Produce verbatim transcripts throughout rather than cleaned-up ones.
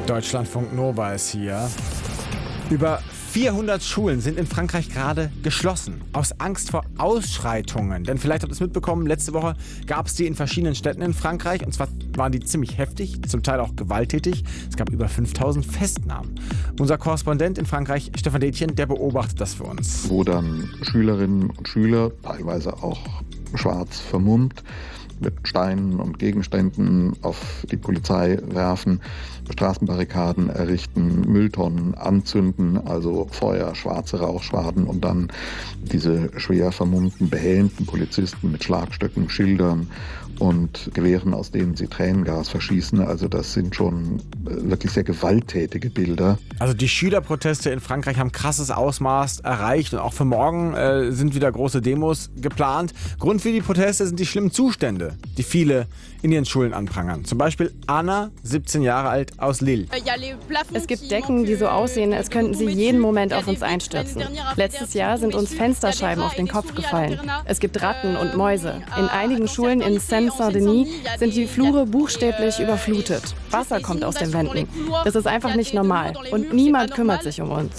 Deutschlandfunk Nova ist hier. Über vierhundert Schulen sind in Frankreich gerade geschlossen, aus Angst vor Ausschreitungen. Denn vielleicht habt ihr es mitbekommen, letzte Woche gab es die in verschiedenen Städten in Frankreich. Und zwar waren die ziemlich heftig, zum Teil auch gewalttätig. Es gab über fünftausend Festnahmen. Unser Korrespondent in Frankreich, Stefan Detjen, der beobachtet das für uns. Wo dann Schülerinnen und Schüler, teilweise auch schwarz vermummt, mit Steinen und Gegenständen auf die Polizei werfen, Straßenbarrikaden errichten, Mülltonnen anzünden, also Feuer, schwarze Rauchschwaden und dann diese schwer vermummten, behelmten Polizisten mit Schlagstöcken, Schildern und Gewehren, aus denen sie Tränengas verschießen. Also das sind schon wirklich sehr gewalttätige Bilder. Also die Schülerproteste in Frankreich haben krasses Ausmaß erreicht und auch für morgen äh, sind wieder große Demos geplant. Grund für die Proteste sind die schlimmen Zustände, die viele in ihren Schulen anprangern. Zum Beispiel Anna, siebzehn Jahre alt, aus Lille. Es gibt Decken, die so aussehen, als könnten sie jeden Moment auf uns einstürzen. Letztes Jahr sind uns Fensterscheiben auf den Kopf gefallen. Es gibt Ratten und Mäuse. In einigen Schulen in Seine-Saint-Denis sind die Flure buchstäblich überflutet. Wasser kommt aus den Wänden. Das ist einfach nicht normal. Und niemand kümmert sich um uns.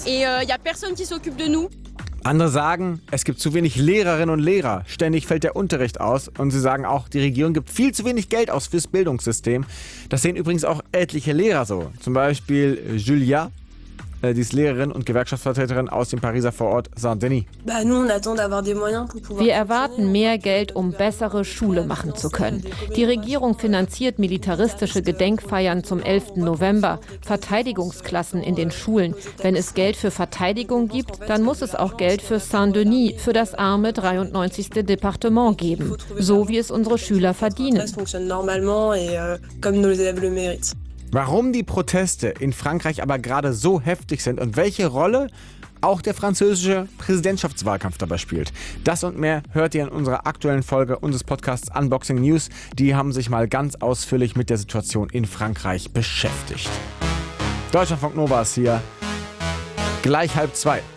Andere sagen, es gibt zu wenig Lehrerinnen und Lehrer. Ständig fällt der Unterricht aus. Und sie sagen auch, die Regierung gibt viel zu wenig Geld aus fürs Bildungssystem. Das sehen übrigens auch etliche Lehrer so. Zum Beispiel Julia, die ist Lehrerin und Gewerkschaftsvertreterin aus dem Pariser Vorort Saint-Denis. Wir erwarten mehr Geld, um bessere Schule machen zu können. Die Regierung finanziert militaristische Gedenkfeiern zum elften November, Verteidigungsklassen in den Schulen. Wenn es Geld für Verteidigung gibt, dann muss es auch Geld für Saint-Denis, für das arme dreiundneunzigste Departement geben, so wie es unsere Schüler verdienen. Warum die Proteste in Frankreich aber gerade so heftig sind und welche Rolle auch der französische Präsidentschaftswahlkampf dabei spielt. Das und mehr hört ihr in unserer aktuellen Folge unseres Podcasts Unboxing News. Die haben sich mal ganz ausführlich mit der Situation in Frankreich beschäftigt. Deutschlandfunk Nova ist hier. Gleich halb zwei.